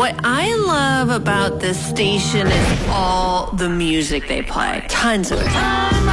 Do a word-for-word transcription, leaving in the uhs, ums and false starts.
What I love about this station is all the music they play. Tons of it.